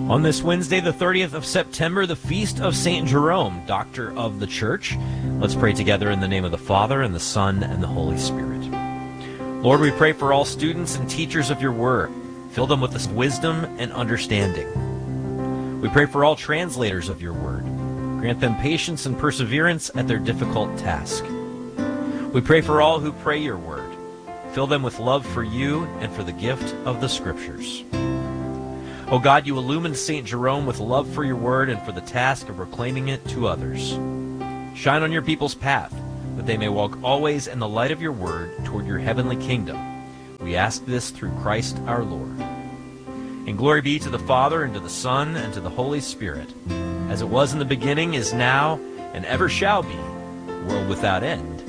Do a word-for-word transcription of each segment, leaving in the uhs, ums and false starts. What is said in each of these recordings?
On this Wednesday, the thirtieth of September, the feast of Saint Jerome, Doctor of the Church. Let's pray together in the name of the Father, and the Son, and the Holy Spirit. Lord, we pray for all students and teachers of your word. Fill them with this wisdom and understanding. We pray for all translators of your word. Grant them patience and perseverance at their difficult task. We pray for all who pray your word. Fill them with love for you and for the gift of the Scriptures. O God, you illumined Saint Jerome with love for your word and for the task of proclaiming it to others. Shine on your people's path, that they may walk always in the light of your word toward your heavenly kingdom. We ask this through Christ our Lord. And glory be to the Father, and to the Son, and to the Holy Spirit, as it was in the beginning, is now, and ever shall be, world without end.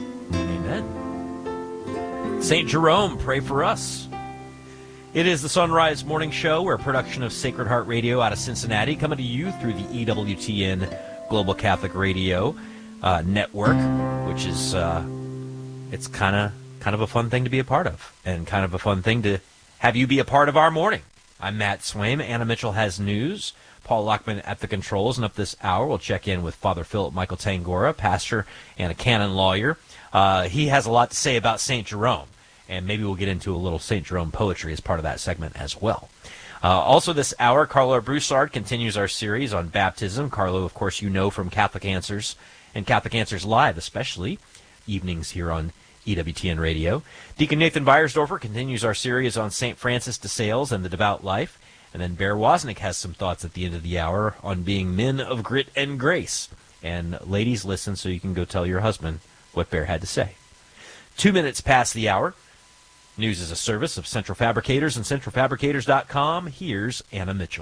Amen. Saint Jerome, pray for us. It is the Sunrise Morning Show. We're a production of Sacred Heart Radio out of Cincinnati, coming to you through the E W T N Global Catholic Radio uh, Network, which is uh, it's kind of kind of a fun thing to be a part of, and kind of a fun thing to have you be a part of our morning. I'm Matt Swaim. Anna Mitchell has news. Paul Lockman at the controls, and up this hour we'll check in with Father Philip Michael Tangora, pastor and a canon lawyer. Uh, he has a lot to say about Saint Jerome. And maybe we'll get into a little Saint Jerome poetry as part of that segment as well. Uh, also this hour, Carlo Broussard continues our series on baptism. Carlo, of course, you know from Catholic Answers and Catholic Answers Live, especially evenings here on E W T N Radio. Deacon Nathan Weiersdorfer continues our series on Saint Francis de Sales and the devout life. And then Bear Wozniak has some thoughts at the end of the hour on being men of grit and grace. And ladies, listen so you can go tell your husband what Bear had to say. Two minutes past the hour. News is a service of Central Fabricators and central fabricators dot com. Here's Anna Mitchell.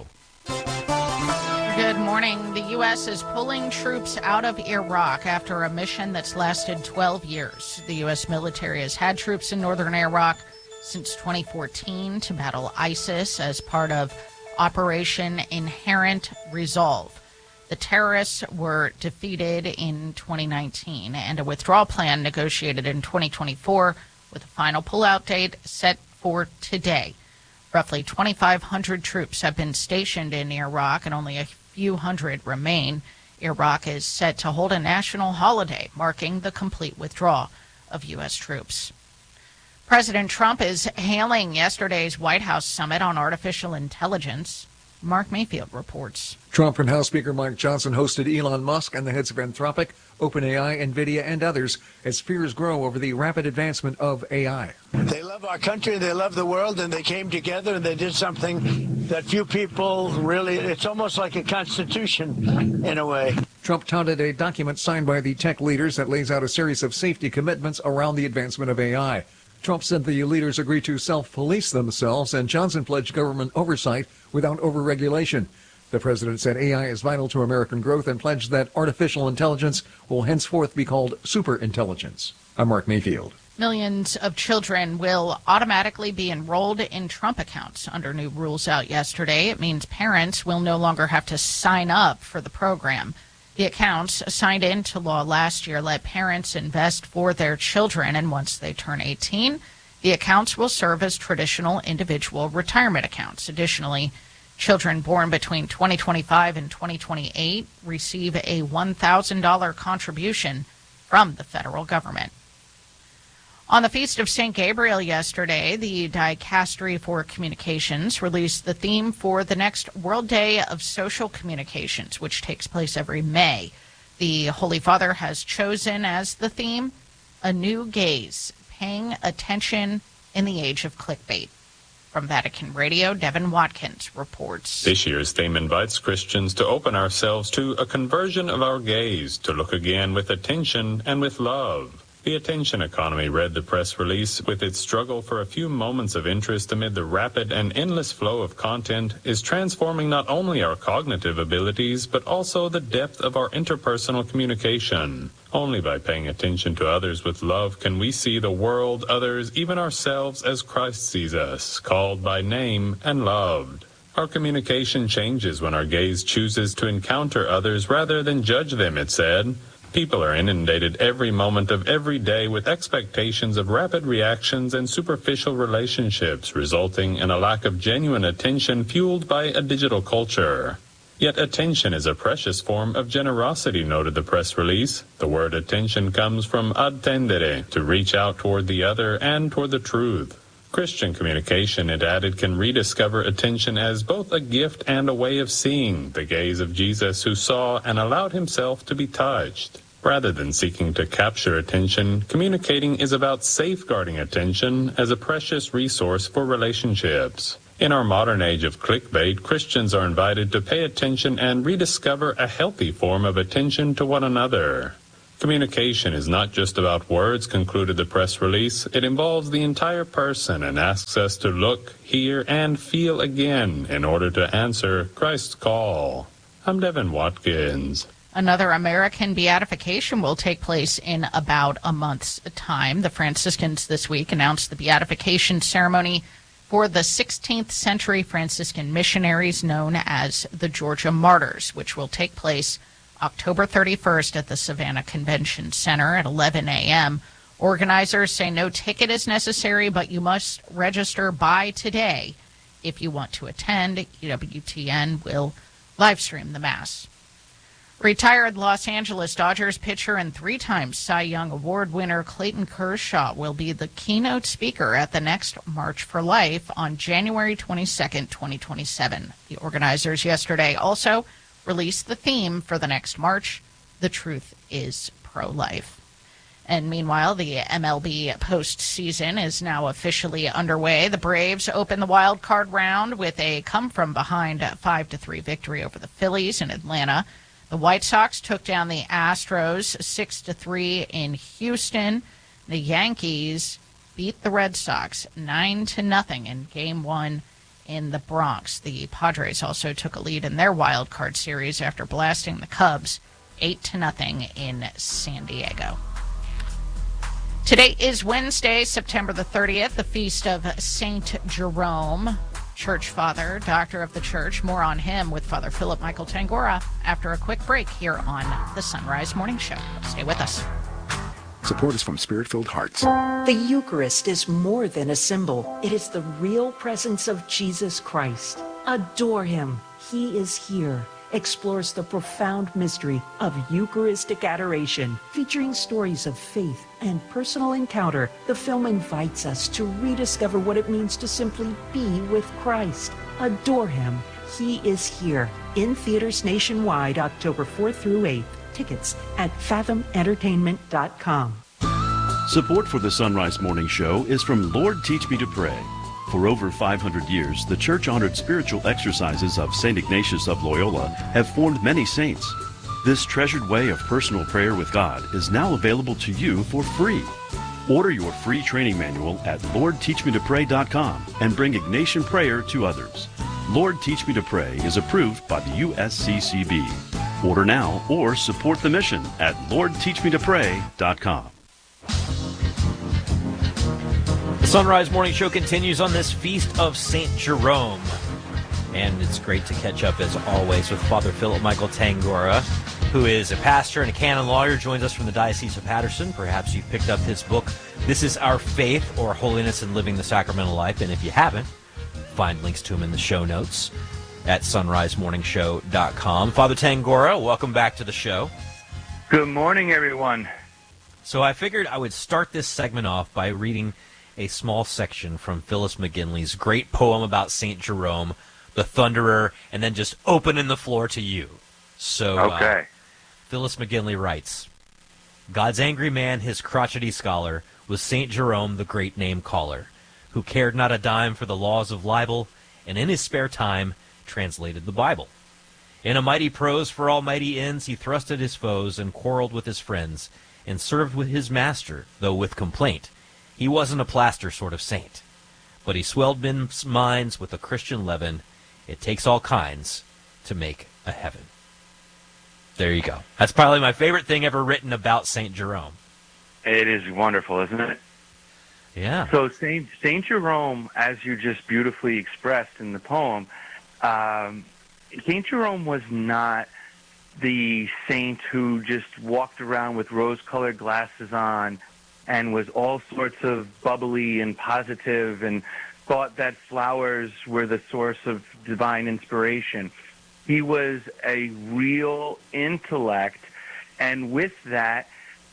Good morning. The U S is pulling troops out of Iraq after a mission that's lasted twelve years. The U S military has had troops in northern Iraq since twenty fourteen to battle ISIS as part of Operation Inherent Resolve. The terrorists were defeated in twenty nineteen, and a withdrawal plan negotiated in twenty twenty-four with a final pullout date set for today. Roughly twenty-five hundred troops have been stationed in Iraq, and only a few hundred remain. Iraq is set to hold a national holiday, marking the complete withdrawal of U S troops. President Trump is hailing yesterday's White House summit on artificial intelligence. Mark Mayfield reports. Trump and House Speaker Mike Johnson hosted Elon Musk and the heads of Anthropic, OpenAI, NVIDIA, and others as fears grow over the rapid advancement of A I. They love our country, they love the world, and they came together and they did something that few people really, it's almost like a constitution in a way. Trump touted a document signed by the tech leaders that lays out a series of safety commitments around the advancement of A I. Trump said the leaders agreed to self-police themselves, and Johnson pledged government oversight without overregulation. The president said A I is vital to American growth and pledged that artificial intelligence will henceforth be called superintelligence. I'm Mark Mayfield. Millions of children will automatically be enrolled in Trump accounts under new rules out yesterday. It means parents will no longer have to sign up for the program. The accounts signed into law last year let parents invest for their children, and once they turn eighteen, the accounts will serve as traditional individual retirement accounts. Additionally, children born between twenty twenty-five and twenty twenty-eight receive a one thousand dollars contribution from the federal government. On the Feast of Saint Gabriel yesterday, the Dicastery for Communications released the theme for the next World Day of Social Communications, which takes place every May. The Holy Father has chosen as the theme, A New Gaze, Paying Attention in the Age of Clickbait. From Vatican Radio, Devin Watkins reports. This year's theme invites Christians to open ourselves to a conversion of our gaze, to look again with attention and with love. The attention economy, read the press release, with its struggle for a few moments of interest amid the rapid and endless flow of content, is transforming not only our cognitive abilities, but also the depth of our interpersonal communication. Only by paying attention to others with love can we see the world, others, even ourselves as Christ sees us, called by name and loved. Our communication changes when our gaze chooses to encounter others rather than judge them, it said. People are inundated every moment of every day with expectations of rapid reactions and superficial relationships, resulting in a lack of genuine attention fueled by a digital culture. Yet attention is a precious form of generosity, noted the press release. The word attention comes from attendere, to reach out toward the other and toward the truth. Christian communication, it added, can rediscover attention as both a gift and a way of seeing, the gaze of Jesus who saw and allowed himself to be touched. Rather than seeking to capture attention, communicating is about safeguarding attention as a precious resource for relationships. In our modern age of clickbait, Christians are invited to pay attention and rediscover a healthy form of attention to one another. Communication is not just about words, concluded the press release. It involves the entire person and asks us to look, hear, and feel again in order to answer Christ's call. I'm Devin Watkins. Another American beatification will take place in about a month's time. The Franciscans this week announced the beatification ceremony for the sixteenth century Franciscan missionaries known as the Georgia Martyrs, which will take place October thirty-first at the Savannah Convention Center at eleven a.m. Organizers say no ticket is necessary, but you must register by today if you want to attend. E W T N will live stream the Mass. Retired Los Angeles Dodgers pitcher and three-time Cy Young Award winner Clayton Kershaw will be the keynote speaker at the next March for Life on January twenty-second, twenty twenty-seven. The organizers yesterday also released the theme for the next march, The Truth is Pro-Life. And meanwhile, the M L B postseason is now officially underway. The Braves open the wild card round with a come-from-behind five to three victory over the Phillies in Atlanta. The White Sox took down the Astros six to three in Houston. The Yankees beat the Red Sox nine to nothing in Game One in the Bronx. The Padres also took a lead in their wild card series after blasting the Cubs eight to nothing in San Diego. Today is Wednesday, September the thirtieth, the feast of Saint Jerome, church father, doctor of the church. More on him with Father Philip Michael Tangora after a quick break here on the Sunrise Morning Show. Stay with us. Support is from Spirit-Filled Hearts. The Eucharist is more than a symbol. It is the real presence of Jesus Christ. Adore him. He is here. Explores the profound mystery of Eucharistic adoration. Featuring stories of faith and personal encounter, the film invites us to rediscover what it means to simply be with Christ. Adore him. He is here. In theaters nationwide, October fourth through eighth. Tickets at fathom entertainment dot com. Support for the Sunrise Morning Show is from Lord Teach Me to Pray. For over five hundred years, the church-honored spiritual exercises of Saint Ignatius of Loyola have formed many saints. This treasured way of personal prayer with God is now available to you for free. Order your free training manual at lord teach me to pray dot com and bring Ignatian prayer to others. Lord Teach Me to Pray is approved by the U S C C B. Order now or support the mission at lord teach me to pray dot com. The Sunrise Morning Show continues on this feast of Saint Jerome. And it's great to catch up, as always, with Father Philip Michael Tangora, who is a pastor and a canon lawyer, joins us from the Diocese of Patterson. Perhaps you've picked up his book, This is Our Faith, or Holiness in Living the Sacramental Life. And if you haven't, find links to him in the show notes at sunrise morning show dot com. Father Tangora, welcome back to the show. Good morning, everyone. So I figured I would start this segment off by reading a small section from Phyllis McGinley's great poem about Saint Jerome, The Thunderer, and then just opening the floor to you. So okay. uh, Phyllis McGinley writes, God's angry man, his crotchety scholar, was Saint Jerome, the great name caller, who cared not a dime for the laws of libel, and in his spare time translated the Bible. In a mighty prose for almighty ends, he thrusted his foes and quarreled with his friends, and served with his master, though with complaint. He wasn't a plaster sort of saint, but he swelled men's minds with a Christian leaven. It takes all kinds to make a heaven. There you go. That's probably my favorite thing ever written about Saint Jerome. It is wonderful, isn't it? Yeah. So Saint Saint Jerome, as you just beautifully expressed in the poem, um, Saint Jerome was not the saint who just walked around with rose-colored glasses on and was all sorts of bubbly and positive and thought that flowers were the source of divine inspiration. He was a real intellect, and with that,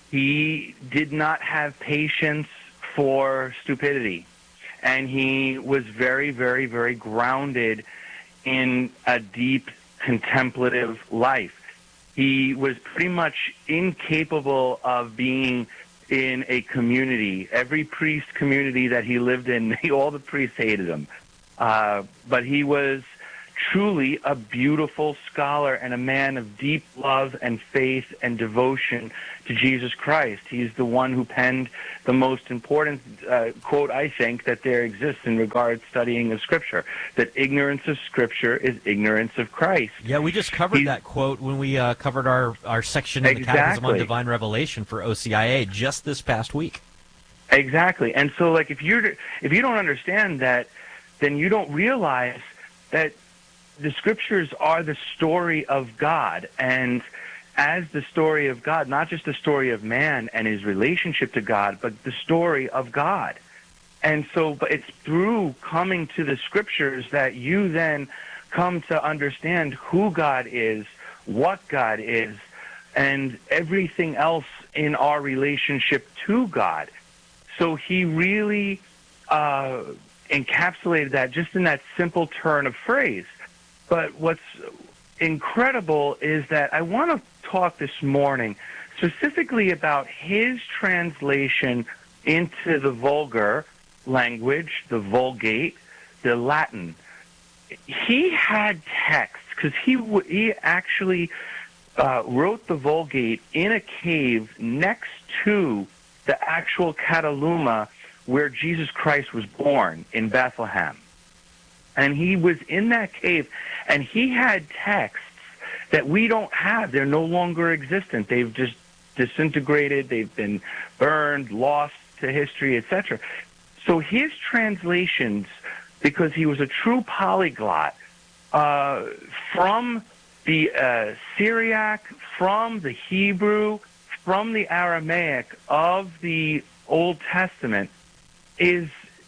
he did not have patience for stupidity. And he was very, very, very grounded in a deep contemplative life. He was pretty much incapable of being in a community. Every priest community that he lived in, all the priests hated him. Uh, but he was truly a beautiful scholar and a man of deep love and faith and devotion to Jesus Christ. He's the one who penned the most important uh, quote, I think, that there exists in regards to studying of Scripture, that ignorance of Scripture is ignorance of Christ. Yeah, we just covered He's, that quote when we uh, covered our, our section in exactly. the Catechism on Divine Revelation for O C I A just this past week. Exactly. And so, like, if you're if you don't understand that, then you don't realize that the Scriptures are the story of God, and as the story of God, not just the story of man and his relationship to God, but the story of God. And so but it's through coming to the Scriptures that you then come to understand who God is, what God is, and everything else in our relationship to God. So he really uh, encapsulated that just in that simple turn of phrase. But what's incredible is that I want to talk this morning specifically about his translation into the vulgar language, the Vulgate, the Latin. He had texts because he w- he actually uh, wrote the Vulgate in a cave next to the actual Cataluma where Jesus Christ was born in Bethlehem. And he was in that cave, and he had texts that we don't have. They're no longer existent. They've just disintegrated. They've been burned, lost to history, et cetera. So his translations, because he was a true polyglot, uh, from the uh, Syriac, from the Hebrew, from the Aramaic of the Old Testament, is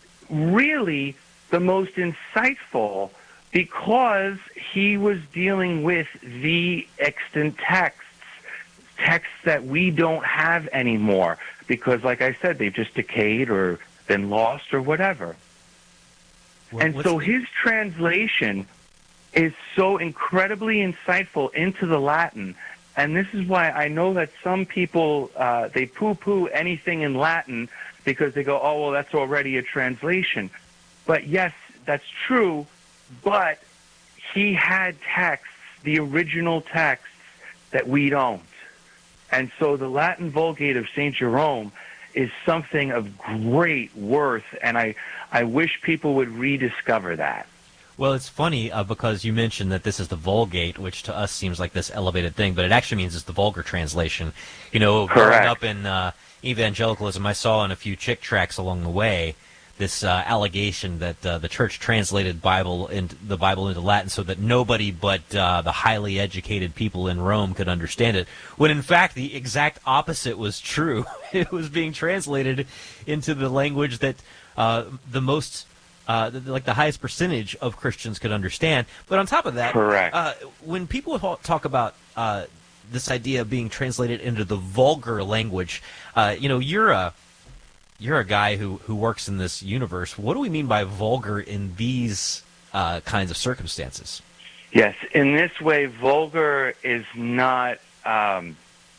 really the most insightful because he was dealing with the extant texts, texts that we don't have anymore because, like I said, they've just decayed or been lost or whatever. What, and so his translation is so incredibly insightful into the Latin, and this is why I know that some people, uh, they poo-poo anything in Latin because they go, oh, well, that's already a translation. But yes, that's true, but he had texts, the original texts, that we don't. And so the Latin Vulgate of Saint Jerome is something of great worth, and I, I wish people would rediscover that. Well, it's funny uh, because you mentioned that this is the Vulgate, which to us seems like this elevated thing, but it actually means it's the vulgar translation. You know, Correct. Growing up in uh, evangelicalism, I saw in a few chick tracts along the way this uh, allegation that uh, the church translated Bible into the Bible into Latin so that nobody but uh, the highly educated people in Rome could understand it, when in fact the exact opposite was true. It was being translated into the language that uh, the most, uh, the, like the highest percentage of Christians could understand. But on top of that, Correct. Uh, when people talk about uh, this idea of being translated into the vulgar language, uh, you know, you're a You're a guy who, who works in this universe. What do we mean by vulgar in these uh, kinds of circumstances? Yes, in this way, vulgar is not um,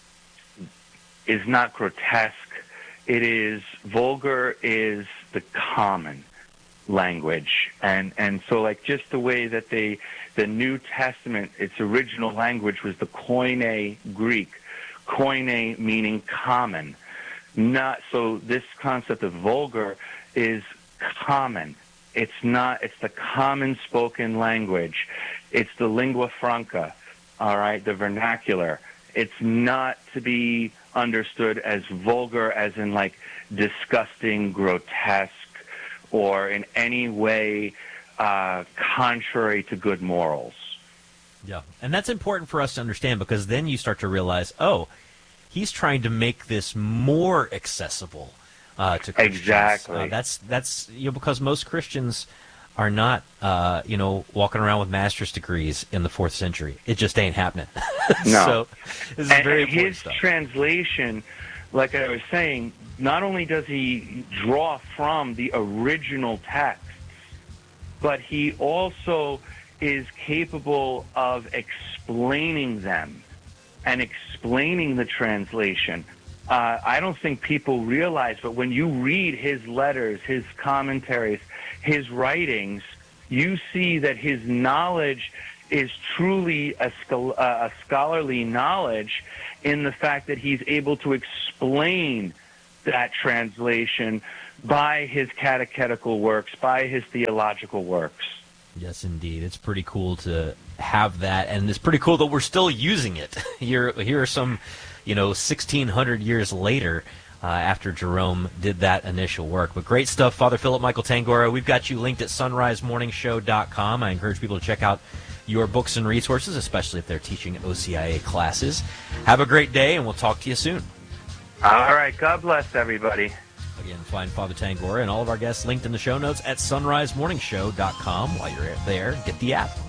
is not grotesque. It is vulgar is the common language, and and so like just the way that they the New Testament, its original language was the Koine Greek, Koine meaning common. Not so. This concept of vulgar is common. It's not. It's the common spoken language. It's the lingua franca. All right, the vernacular. It's not to be understood as vulgar, as in like disgusting, grotesque, or in any way uh, contrary to good morals. Yeah, and that's important for us to understand, because then you start to realize, oh, he's trying to make this more accessible uh, to Christians. Exactly. Uh, that's that's you know because most Christians are not uh, you know walking around with master's degrees in the fourth century. It just ain't happening. No. So this is and, very and important his stuff. translation, like I was saying, not only does he draw from the original texts, but he also is capable of explaining them and explaining the translation. Uh, I don't think people realize, but when you read his letters, his commentaries, his writings, you see that his knowledge is truly a, schol- uh, a scholarly knowledge in the fact that he's able to explain that translation by his catechetical works, by his theological works. Yes, indeed. It's pretty cool to have that, and it's pretty cool that we're still using it. Here, here are some, you know, sixteen hundred years later, uh, after Jerome did that initial work. But great stuff, Father Philip Michael Tangora. We've got you linked at sunrise morning show dot com. I encourage people to check out your books and resources, especially if they're teaching O C I A classes. Have a great day, and we'll talk to you soon. All right. God bless everybody. Again, find Father Tangora and all of our guests linked in the show notes at sunrise morning show dot com. While you're there, get the app.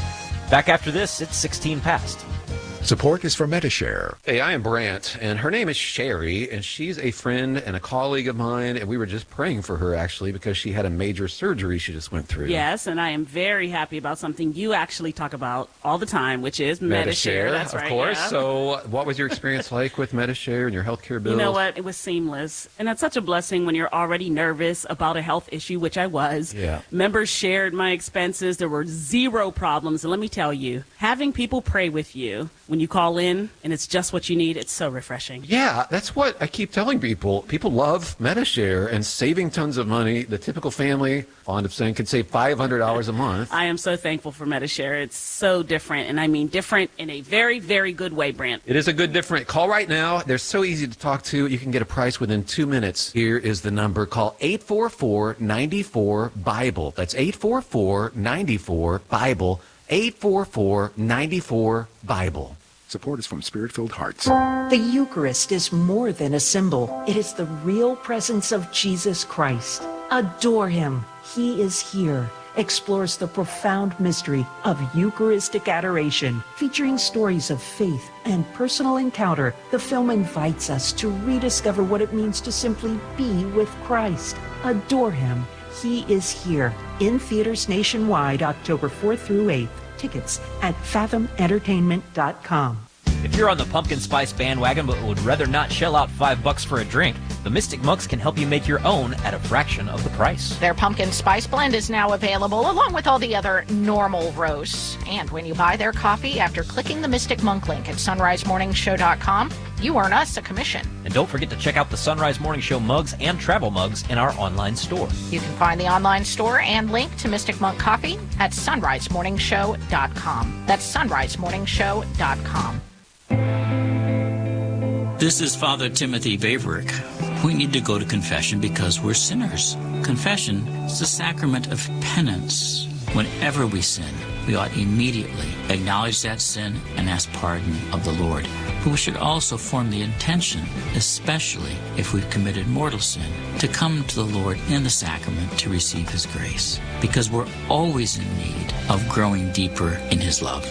Back after this, it's sixteen past. Support is from Metashare. Hey, I am Brant, and her name is Sherry, and she's a friend and a colleague of mine, and we were just praying for her, actually, because she had a major surgery she just went through. Yes, and I am very happy about something you actually talk about all the time, which is Metashare. That's of right, course. yeah. So what was your experience like with Metashare and your healthcare bills? You know what? It was seamless. And that's such a blessing when you're already nervous about a health issue, which I was. Yeah. Members shared my expenses. There were zero problems. And let me tell you, having people pray with you when you call in and it's just what you need, it's so refreshing. Yeah, that's what I keep telling people. People love Metashare and saving tons of money. The typical family, fond of saying, can save five hundred dollars a month. I am so thankful for Metashare. It's so different, and I mean different in a very, very good way, Brant. It is a good different. Call right now. They're so easy to talk to. You can get a price within two minutes. Here is the number. Call eight four four, nine four, BIBLE. That's eight four four, nine four, BIBLE. eight four four, nine four, BIBLE. Support is from Spirit-Filled Hearts. The Eucharist is more than a symbol. It is the real presence of Jesus Christ. Adore him. He is here. Explores the profound mystery of Eucharistic adoration. Featuring stories of faith and personal encounter, the film invites us to rediscover what it means to simply be with Christ. Adore him. He is here. In theaters nationwide, October fourth through eighth. Tickets at fathom entertainment dot com. If you're on the pumpkin spice bandwagon but would rather not shell out five bucks for a drink, the Mystic Monks can help you make your own at a fraction of the price. Their pumpkin spice blend is now available along with all the other normal roasts. And when you buy their coffee after clicking the Mystic Monk link at sunrise morning show dot com, you earn us a commission. And don't forget to check out the Sunrise Morning Show mugs and travel mugs in our online store. You can find the online store and link to Mystic Monk Coffee at sunrise morning show dot com. That's sunrise morning show dot com. This is Father Timothy Vaverick. We need to go to confession because we're sinners. Confession is the sacrament of penance. Whenever we sin, we ought immediately acknowledge that sin and ask pardon of the Lord. But we should also form the intention, especially if we've committed mortal sin, to come to the Lord in the sacrament to receive his grace, because we're always in need of growing deeper in his love.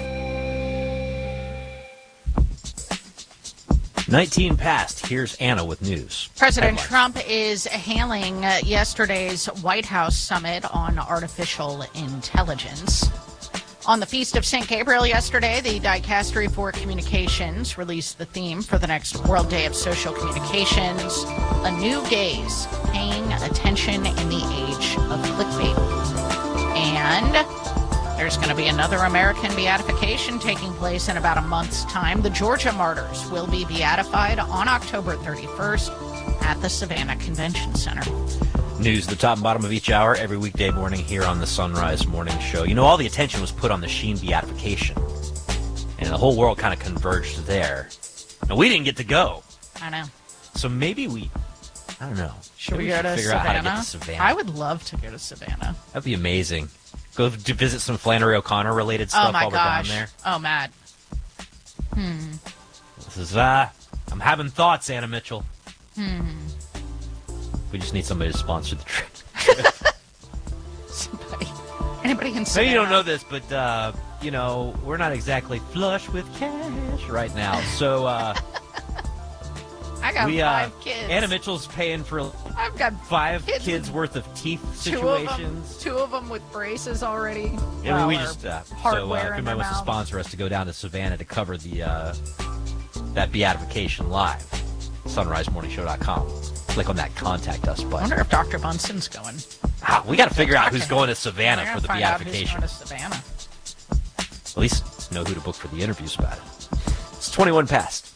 nineteen past. Here's Anna with news. President Headlines. Trump is hailing uh, yesterday's White House summit on artificial intelligence. On the Feast of Saint Gabriel yesterday, the Dicastery for Communications released the theme for the next World Day of Social Communications, A New Gaze, Paying Attention in the Age of Clickbait. And there's going to be another American beatification taking place in about a month's time. The Georgia martyrs will be beatified on October thirty-first at the Savannah Convention Center. News, the top and bottom of each hour, every weekday morning here on the Sunrise Morning Show. You know, all the attention was put on the Sheen beatification, and the whole world kind of converged there. And we didn't get to go. I know. So maybe we I don't know. Should Maybe we go to figure out how to get Savannah? to Savannah. I would love to go to Savannah. That'd be amazing. Go to visit some Flannery O'Connor related stuff Oh my while gosh. we're down there. Oh, Matt. Hmm. This is uh, I'm having thoughts, Anna Mitchell. Hmm. We just need somebody to sponsor the trip. Somebody. Anybody can Maybe say you don't know this, but uh, you know we're not exactly flush with cash right now. So uh, I got we, five uh, kids. Anna Mitchell's paying for I've got five kids, kids worth of teeth two of, them, situations. two of them with braces already. Yeah, well, we or just uh, so uh, hardware if in anybody their wants to mouth. sponsor us to go down to Savannah to cover the uh, that beatification live, sunrise morning show dot com. Click on that contact us I button. wonder if Doctor Bunsen's going. Ah, we got to figure out who's Okay. going to Savannah We're for gonna the find out who's beatification. going to Savannah. At least know who to book for the interviews about it. It's twenty-one past.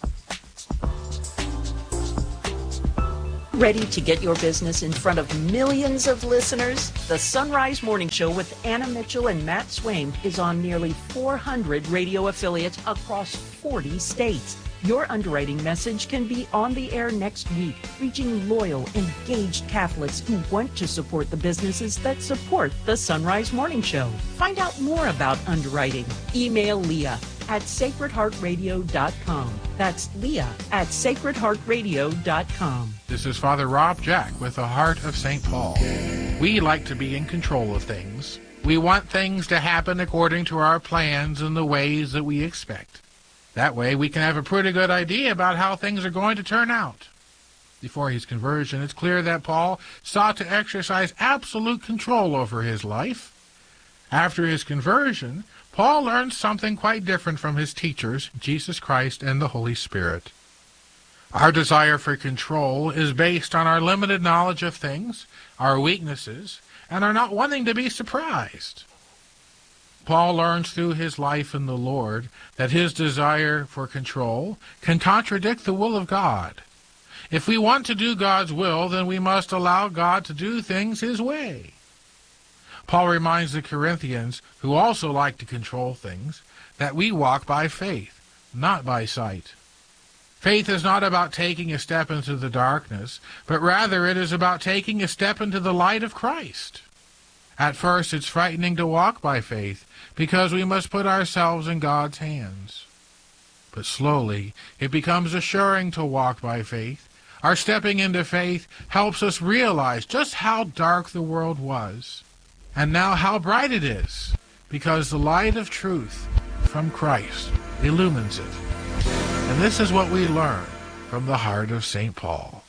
Ready to get your business in front of millions of listeners? The Sunrise Morning Show with Anna Mitchell and Matt Swaim is on nearly four hundred radio affiliates across forty states. Your underwriting message can be on the air next week, reaching loyal, engaged Catholics who want to support the businesses that support the Sunrise Morning Show. Find out more about underwriting. Email Leah at sacred heart radio dot com. That's Leah at sacred heart radio dot com. This is Father Rob Jack with the Heart of Saint Paul. We like to be in control of things. We want things to happen according to our plans and the ways that we expect. That way we can have a pretty good idea about how things are going to turn out. Before his conversion, it's clear that Paul sought to exercise absolute control over his life. After his conversion, Paul learned something quite different from his teachers, Jesus Christ and the Holy Spirit. Our desire for control is based on our limited knowledge of things, our weaknesses, and our not wanting to be surprised. Paul learns through his life in the Lord that his desire for control can contradict the will of God. If we want to do God's will, then we must allow God to do things his way. Paul reminds the Corinthians, who also like to control things, that we walk by faith, not by sight. Faith is not about taking a step into the darkness, but rather it is about taking a step into the light of Christ. At first, it's frightening to walk by faith, because we must put ourselves in God's hands. But slowly, it becomes assuring to walk by faith. Our stepping into faith helps us realize just how dark the world was, and now how bright it is, because the light of truth from Christ illumines it. And this is what we learn from the heart of Saint Paul.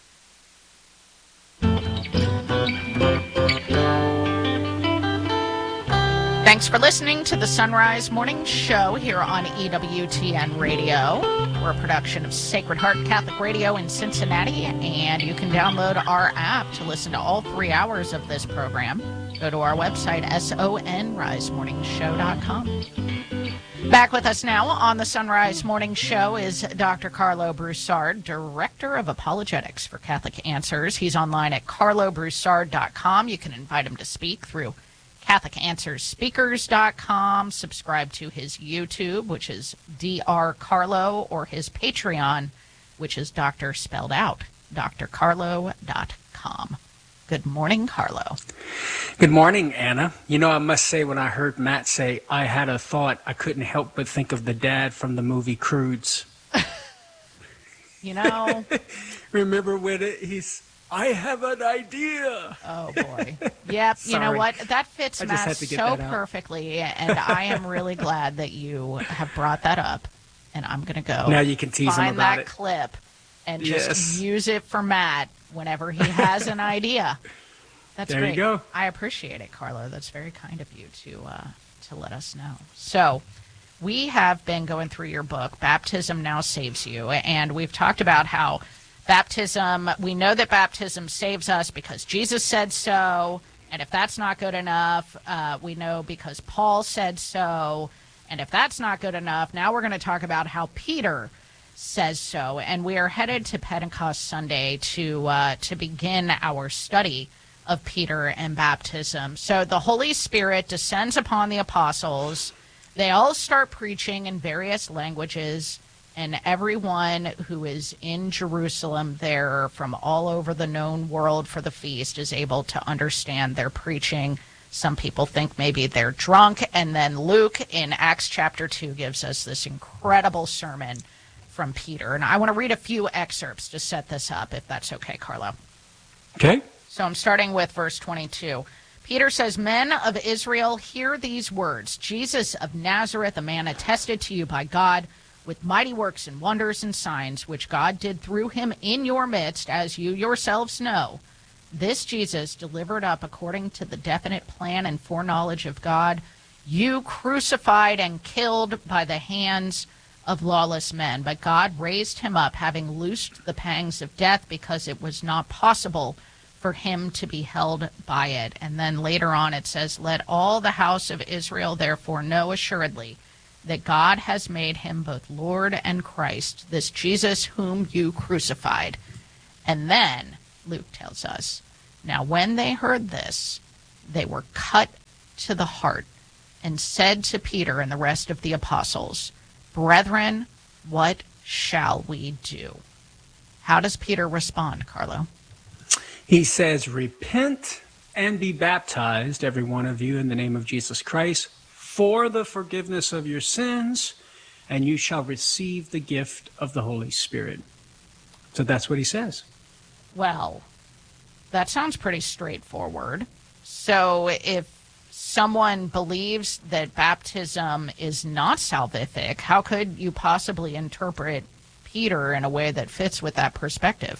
Thanks for listening to the Sunrise Morning Show here on E W T N Radio. We're a production of Sacred Heart Catholic Radio in Cincinnati, and you can download our app to listen to all three hours of this program. Go to our website, sunrise morning show dot com. Back with us now on the Sunrise Morning Show is Doctor Carlo Broussard, Director of Apologetics for Catholic Answers. He's online at carlo broussard dot com. You can invite him to speak through catholic answers speakers dot com. Subscribe to his YouTube, which is D R Carlo, or his Patreon, which is Doctor spelled out, D R carlo dot com. Good morning, Carlo. Good morning, Anna. You know, I must say, when I heard Matt say, I had a thought, I couldn't help but think of the dad from the movie Croods. You know. Remember when it, he's, I have an idea. Oh, boy. Yep. You know Sorry. what? That fits I just Matt had to get so that out. perfectly, and I am really glad that you have brought that up. And I'm going to go Now you can tease him find about that it. clip and just Yes. use it for Matt whenever he has an idea. That's There you great. go. I appreciate it, Carlo. That's very kind of you to uh, to let us know. So we have been going through your book, Baptism Now Saves You, and we've talked about how baptism, we know that baptism saves us because Jesus said so, and if that's not good enough, uh, we know because Paul said so, and if that's not good enough, now we're going to talk about how Peter says so, and we are headed to Pentecost Sunday to uh, to begin our study of Peter and baptism. So the Holy Spirit descends upon the apostles. They all start preaching in various languages, and everyone who is in Jerusalem there from all over the known world for the feast is able to understand their preaching. Some people think maybe they're drunk, and then Luke in Acts chapter two gives us this incredible sermon from Peter. And I want to read a few excerpts to set this up, if that's okay, Carlo. Okay. So I'm starting with verse twenty-two. Peter says, "Men of Israel, hear these words. Jesus of Nazareth, a man attested to you by God with mighty works and wonders and signs, which God did through him in your midst, as you yourselves know. This Jesus, delivered up according to the definite plan and foreknowledge of God, you crucified and killed by the hands of lawless men. But God raised him up, having loosed the pangs of death, because it was not possible for him to be held by it." And then later on it says, "Let all the house of Israel therefore know assuredly that God has made him both Lord and Christ, this Jesus whom you crucified." And then Luke tells us, "Now when they heard this, they were cut to the heart and said to Peter and the rest of the apostles, 'Brethren, what shall we do?'" How does Peter respond, Carlo? He says, "Repent and be baptized, every one of you, in the name of Jesus Christ, for the forgiveness of your sins, and you shall receive the gift of the Holy Spirit." So that's what he says. Well, that sounds pretty straightforward. So if someone believes that baptism is not salvific, how could you possibly interpret Peter in a way that fits with that perspective?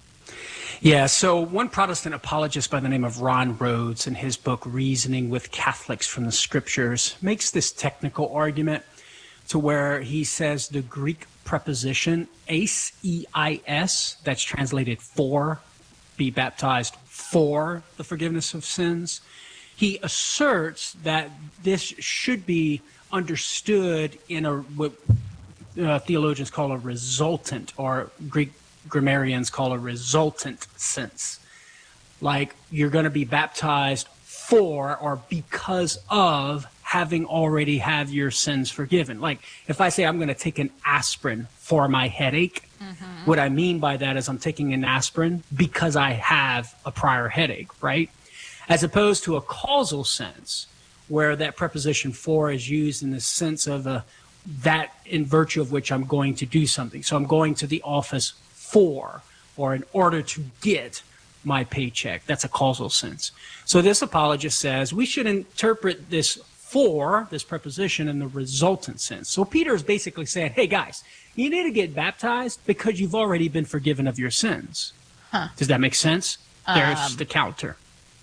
Yeah, so one Protestant apologist by the name of Ron Rhodes, in his book Reasoning with Catholics from the Scriptures, makes this technical argument to where he says the Greek preposition eis, E I S, that's translated for, be baptized for the forgiveness of sins. He asserts that this should be understood in a what uh, theologians call a resultant, or Greek grammarians call a resultant sense. Like, you're going to be baptized for or because of having already had your sins forgiven. Like, if I say I'm going to take an aspirin for my headache, mm-hmm. what I mean by that is I'm taking an aspirin because I have a prior headache, right? As opposed to a causal sense, where that preposition for is used in the sense of a, that in virtue of which I'm going to do something. So I'm going to the office for, or in order to get my paycheck. That's a causal sense. So this apologist says we should interpret this for, this preposition, in the resultant sense. So Peter is basically saying, hey guys, you need to get baptized because you've already been forgiven of your sins. Huh. Does that make sense? There's um, the counter.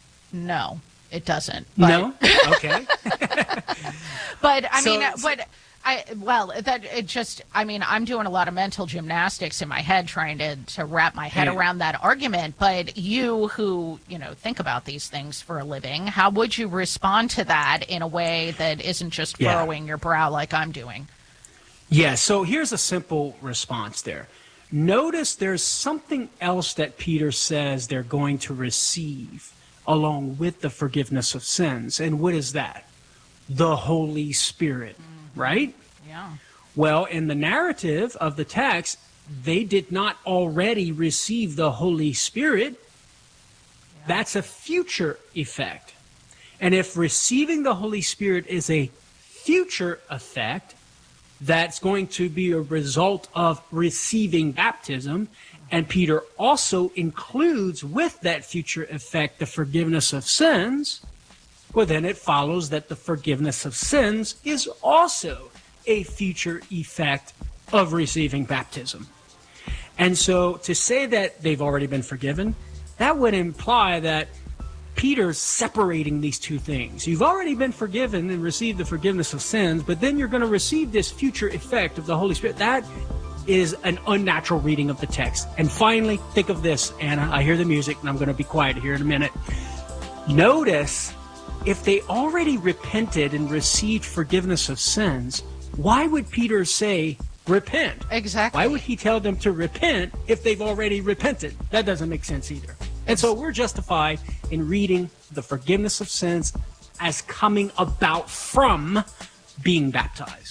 No, it doesn't. But... No? Okay. But I so, mean, but I, well, that it just, I mean, I'm doing a lot of mental gymnastics in my head trying to, to wrap my head hey. around that argument. But you who, you know, think about these things for a living, how would you respond to that in a way that isn't just furrowing yeah. your brow like I'm doing? Yeah, so here's a simple response there. Notice there's something else that Peter says they're going to receive along with the forgiveness of sins. And what is that? The Holy Spirit. Right? Yeah. Well, in the narrative of the text, they did not already receive the Holy Spirit. Yeah. That's a future effect. And if receiving the Holy Spirit is a future effect, that's going to be a result of receiving baptism. And Peter also includes with that future effect the forgiveness of sins. Well, then it follows that the forgiveness of sins is also a future effect of receiving baptism. And so to say that they've already been forgiven, that would imply that Peter's separating these two things. You've already been forgiven and received the forgiveness of sins, but then you're going to receive this future effect of the Holy Spirit. That is an unnatural reading of the text. And finally, think of this, Anna. I hear the music, and I'm going to be quiet here in a minute. Notice, if they already repented and received forgiveness of sins, why would Peter say, repent? Exactly. Why would he tell them to repent if they've already repented? That doesn't make sense either. And so we're justified in reading the forgiveness of sins as coming about from being baptized.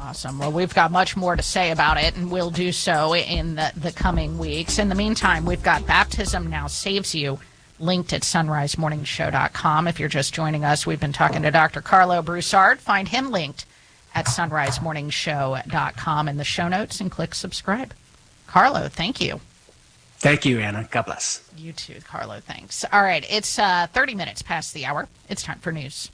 Awesome. Well, we've got much more to say about it, and we'll do so in the, the coming weeks. In the meantime, we've got Baptism Now Saves You linked at sunrise morning show dot com. If you're just joining us, we've been talking to Doctor Carlo Broussard. Find him linked at sunrise morning show dot com in the show notes and click subscribe. Carlo, thank you. Thank you, Anna. God bless. You too, Carlo. Thanks. All right, it's uh, thirty minutes past the hour. It's time for news.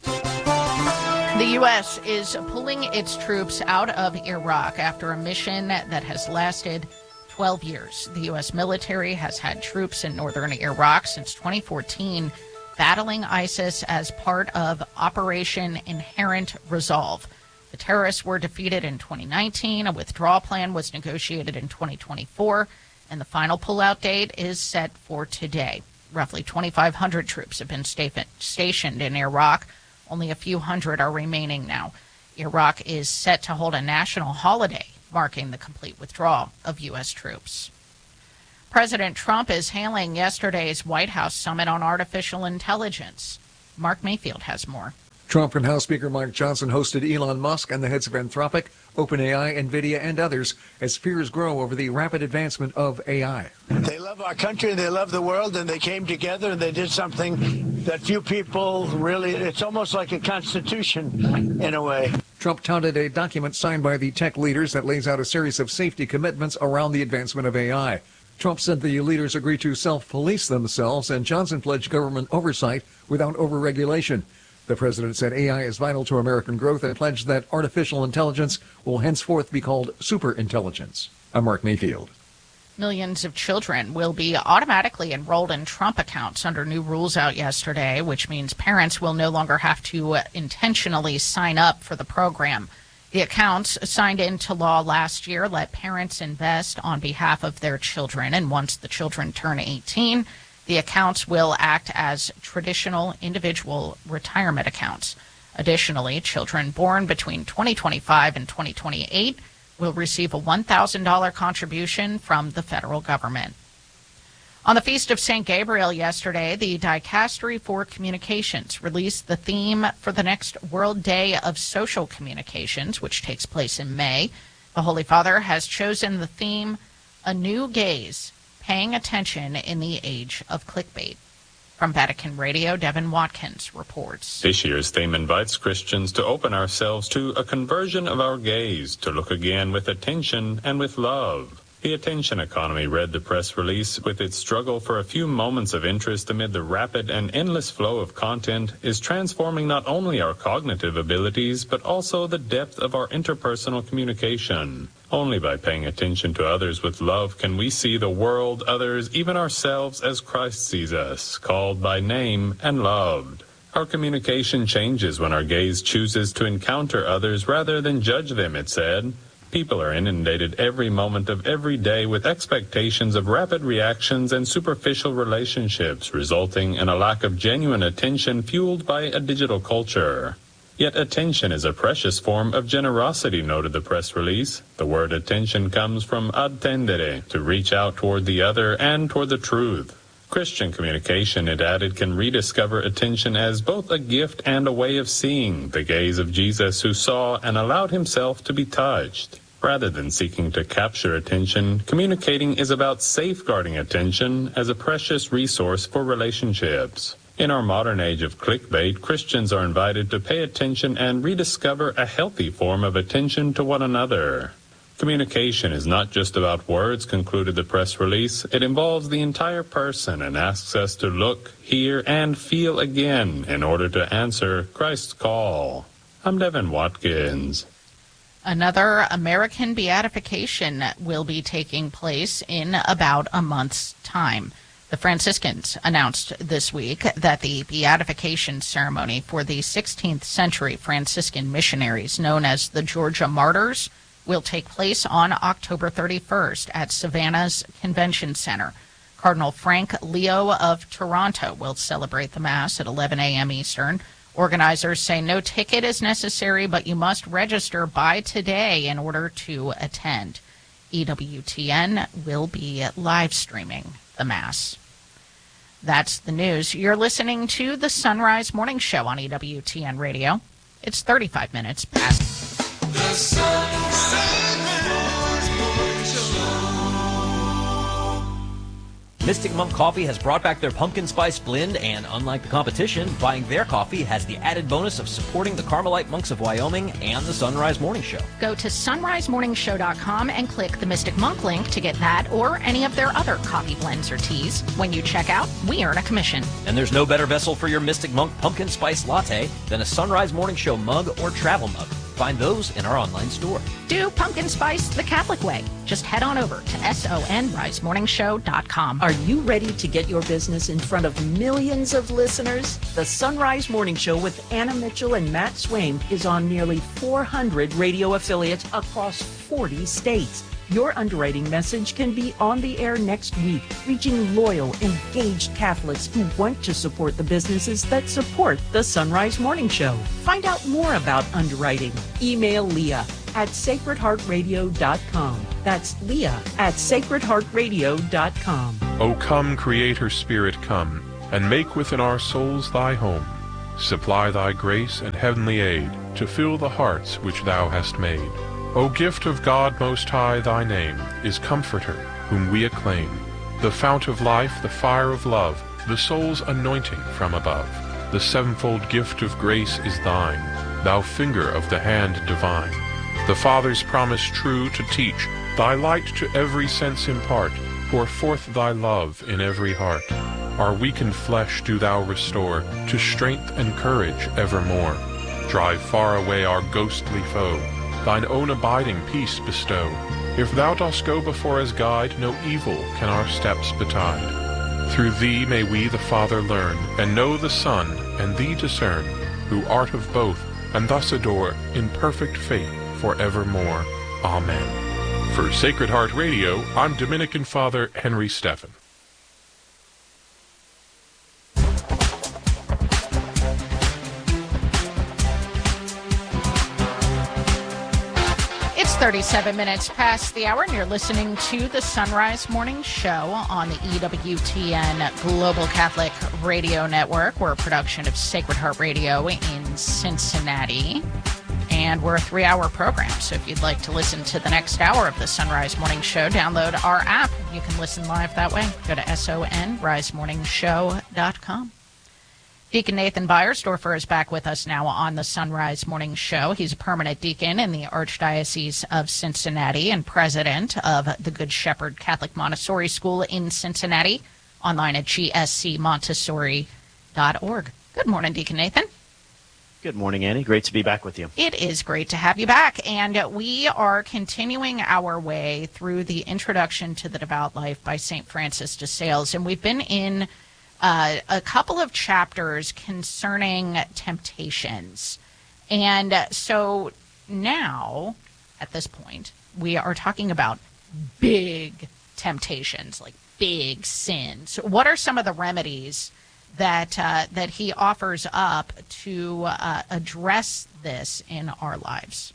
The U S is pulling its troops out of Iraq after a mission that has lasted twelve years. The U S military has had troops in northern Iraq since twenty fourteen, battling ISIS as part of Operation Inherent Resolve. The terrorists were defeated in twenty nineteen. A withdrawal plan was negotiated in twenty twenty-four, and the final pullout date is set for today. Roughly twenty-five hundred troops have been sta- stationed in Iraq. Only a few hundred are remaining now. Iraq is set to hold a national holiday marking the complete withdrawal of U S troops. President Trump is hailing yesterday's White House summit on artificial intelligence. Mark Mayfield has more. Trump and House Speaker Mike Johnson hosted Elon Musk and the heads of Anthropic, OpenAI, NVIDIA, and others as fears grow over the rapid advancement of A I. They love our country, they love the world, and they came together and they did something that few people really, it's almost like a constitution in a way. Trump touted a document signed by the tech leaders that lays out a series of safety commitments around the advancement of A I. Trump said the leaders agreed to self-police themselves, and Johnson pledged government oversight without overregulation. The president said A I is vital to American growth and pledged that artificial intelligence will henceforth be called superintelligence. I'm Mark Mayfield. Millions of children will be automatically enrolled in Trump accounts under new rules out yesterday, which means parents will no longer have to uh, intentionally sign up for the program. The accounts signed into law last year let parents invest on behalf of their children, and once the children turn eighteen, the accounts will act as traditional individual retirement accounts. Additionally, children born between twenty twenty-five and twenty twenty-eight will receive a one thousand dollars contribution from the federal government. On the Feast of Saint Gabriel yesterday, the Dicastery for Communications released the theme for the next World Day of Social Communications, which takes place in May. The Holy Father has chosen the theme, A New Gaze, Paying Attention in the Age of Clickbait. From Vatican Radio, Devin Watkins reports. This year's theme invites Christians to open ourselves to a conversion of our gaze, to look again with attention and with love. The attention economy read the press release with its struggle for a few moments of interest amid the rapid and endless flow of content is transforming not only our cognitive abilities, but also the depth of our interpersonal communication. Only by paying attention to others with love can we see the world, others, even ourselves as Christ sees us, called by name and loved. Our communication changes when our gaze chooses to encounter others rather than judge them, it said. People are inundated every moment of every day with expectations of rapid reactions and superficial relationships, resulting in a lack of genuine attention fueled by a digital culture. Yet attention is a precious form of generosity, noted the press release. The word attention comes from attendere, to reach out toward the other and toward the truth. Christian communication, it added, can rediscover attention as both a gift and a way of seeing, the gaze of Jesus who saw and allowed himself to be touched. Rather than seeking to capture attention, communicating is about safeguarding attention as a precious resource for relationships. In our modern age of clickbait, Christians are invited to pay attention and rediscover a healthy form of attention to one another. Communication is not just about words, concluded the press release. It involves the entire person and asks us to look, hear, and feel again in order to answer Christ's call. I'm Devin Watkins. Another American beatification will be taking place in about a month's time. The Franciscans announced this week that the beatification ceremony for the sixteenth century Franciscan missionaries known as the Georgia Martyrs will take place on October thirty-first at Savannah's Convention Center. Cardinal Frank Leo of Toronto will celebrate the Mass at eleven a.m. Eastern. Organizers say no ticket is necessary, but you must register by today in order to attend. E W T N will be live streaming the Mass. That's the news. You're listening to the Sunrise Morning Show on E W T N Radio. It's thirty-five minutes past. Mystic Monk Coffee has brought back their pumpkin spice blend, and unlike the competition, buying their coffee has the added bonus of supporting the Carmelite Monks of Wyoming and the Sunrise Morning Show. Go to sunrise morning show dot com and click the Mystic Monk link to get that or any of their other coffee blends or teas. When you check out, we earn a commission. And there's no better vessel for your Mystic Monk pumpkin spice latte than a Sunrise Morning Show mug or travel mug. Find those in our online store. Do pumpkin spice the Catholic way. Just head on over to sunrise morning show dot com. Are you ready to get your business in front of millions of listeners? The Sunrise Morning Show with Anna Mitchell and Matt Swain is on nearly four hundred radio affiliates across forty states. Your underwriting message can be on the air next week, reaching loyal, engaged Catholics who want to support the businesses that support the Sunrise Morning Show. Find out more about underwriting. Email Leah at sacred heart radio dot com. That's Leah at sacred heart radio dot com. O come, Creator Spirit, come, and make within our souls thy home. Supply thy grace and heavenly aid to fill the hearts which thou hast made. O gift of God Most High, thy name is Comforter, whom we acclaim, the fount of life, the fire of love, the soul's anointing from above. The sevenfold gift of grace is thine, thou finger of the hand divine. The Father's promise true to teach, thy light to every sense impart, pour forth thy love in every heart. Our weakened flesh do thou restore, to strength and courage evermore. Drive far away our ghostly foe, thine own abiding peace bestow. If thou dost go before as guide, no evil can our steps betide. Through thee may we the Father learn, and know the Son, and thee discern, who art of both, and thus adore, in perfect faith forevermore. Amen. For Sacred Heart Radio, I'm Dominican Father Henry Stephan. thirty-seven minutes past the hour, and you're listening to the Sunrise Morning Show on the E W T N Global Catholic Radio Network. We're a production of Sacred Heart Radio in Cincinnati, and we're a three-hour program. So if you'd like to listen to the next hour of the Sunrise Morning Show, download our app. You can listen live that way. Go to sunrise morning show dot com. Deacon Nathan Beiersdorfer is back with us now on the Sunrise Morning Show. He's a permanent deacon in the Archdiocese of Cincinnati and president of the Good Shepherd Catholic Montessori School in Cincinnati, online at g s c montessori dot org. Good morning, Deacon Nathan. Good morning, Annie. Great to be back with you. It is great to have you back, and we are continuing our way through the Introduction to the Devout Life by Saint Francis de Sales, and we've been in Uh, a couple of chapters concerning temptations. And uh, so now, at this point, we are talking about big temptations, like big sins. What are some of the remedies that uh, that he offers up to uh, address this in our lives?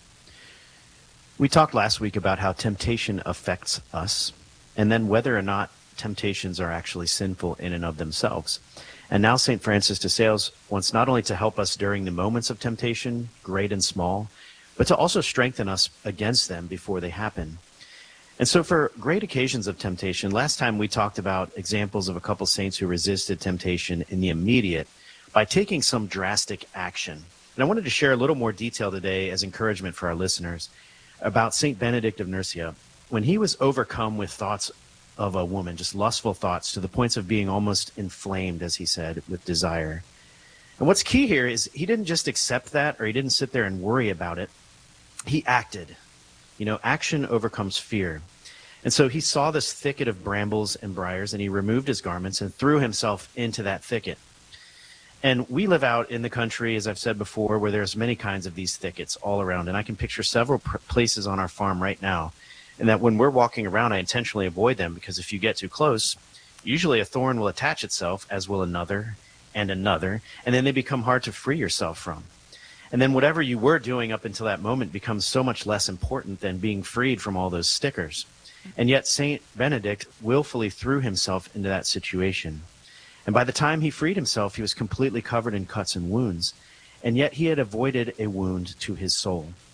We talked last week about how temptation affects us, and then whether or not temptations are actually sinful in and of themselves. And now Saint Francis de Sales wants not only to help us during the moments of temptation, great and small, but to also strengthen us against them before they happen. And so for great occasions of temptation, last time we talked about examples of a couple saints who resisted temptation in the immediate by taking some drastic action. And I wanted to share a little more detail today as encouragement for our listeners about Saint Benedict of Nursia. When he was overcome with thoughts of a woman, just lustful thoughts to the points of being almost inflamed, as he said, with desire. And what's key here is he didn't just accept that, or he didn't sit there and worry about it. He acted. You know, action overcomes fear. And so he saw this thicket of brambles and briars, and he removed his garments and threw himself into that thicket. And we live out in the country, as I've said before, where there's many kinds of these thickets all around. And I can picture several pr- places on our farm right now. And that when we're walking around, I intentionally avoid them, because if you get too close, usually a thorn will attach itself, as will another and another, and then they become hard to free yourself from. And then whatever you were doing up until that moment becomes so much less important than being freed from all those stickers. And yet Saint Benedict willfully threw himself into that situation. And by the time he freed himself, he was completely covered in cuts and wounds, and yet he had avoided a wound to his soul.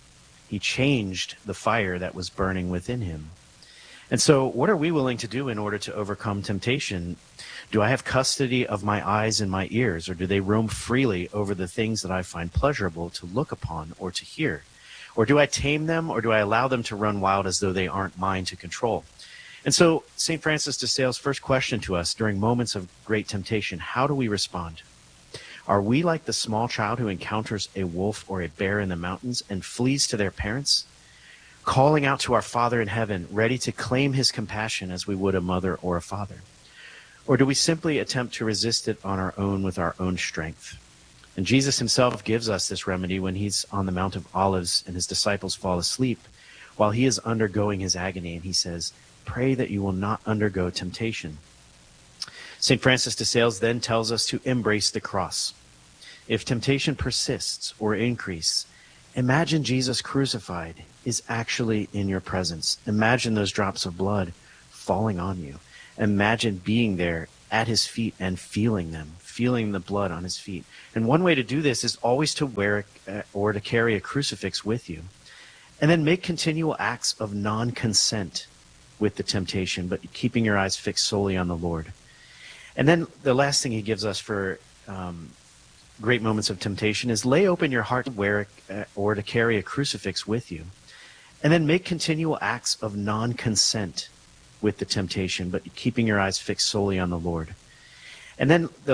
He changed the fire that was burning within him. And so what are we willing to do in order to overcome temptation? Do I have custody of my eyes and my ears, or do they roam freely over the things that I find pleasurable to look upon or to hear? Or do I tame them, or do I allow them to run wild as though they aren't mine to control? And so Saint Francis de Sales' first question to us during moments of great temptation, how do we respond? Are we like the small child who encounters a wolf or a bear in the mountains and flees to their parents, calling out to our Father in heaven, ready to claim his compassion as we would a mother or a father? Or do we simply attempt to resist it on our own with our own strength? And Jesus himself gives us this remedy when he's on the Mount of Olives and his disciples fall asleep while he is undergoing his agony. And he says, pray that you will not undergo temptation. Saint Francis de Sales then tells us to embrace the cross. If temptation persists or increases, imagine Jesus crucified is actually in your presence. Imagine those drops of blood falling on you. Imagine being there at his feet and feeling them, feeling the blood on his feet. And one way to do this is always to wear a, or to carry a crucifix with you. And then make continual acts of non-consent with the temptation, but keeping your eyes fixed solely on the Lord. And then the last thing he gives us for um, great moments of temptation is lay open your heart to wear a, or to carry a crucifix with you. And then make continual acts of non-consent with the temptation, but keeping your eyes fixed solely on the Lord. And then the